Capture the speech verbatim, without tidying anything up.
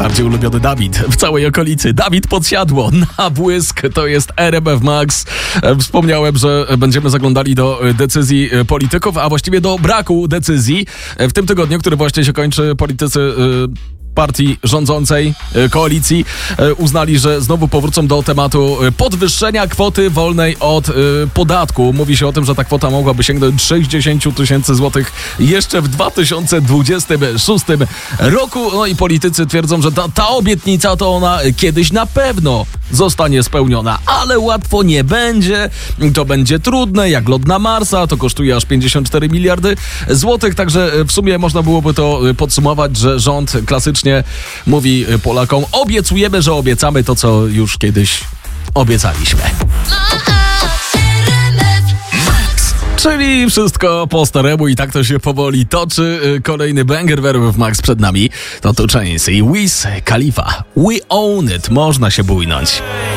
najbardziej ulubiony Dawid w całej okolicy. Dawid Podsiadło na błysk, to jest R M F Max. Wspomniałem, że będziemy zaglądali do decyzji polityków, a właściwie do braku decyzji. W tym tygodniu, który właśnie się kończy, politycy partii rządzącej, koalicji uznali, że znowu powrócą do tematu podwyższenia kwoty wolnej od podatku. Mówi się o tym, że ta kwota mogłaby sięgnąć sześćdziesiąt tysięcy złotych jeszcze w dwa tysiące dwudziestym szóstym roku. No i politycy twierdzą, że ta, ta obietnica to ona kiedyś na pewno zostanie spełniona, ale łatwo nie będzie. To będzie trudne, jak lot na Marsa, to kosztuje aż pięćdziesiąt cztery miliardy złotych, także w sumie można byłoby to podsumować, że rząd klasycznie mówi Polakom: obiecujemy, że obiecamy to, co już kiedyś obiecaliśmy. Czyli wszystko po staremu i tak to się powoli toczy. Kolejny banger w R M F Max przed nami. To two Chainz i Wiz Khalifa. We own it. Można się bójnąć.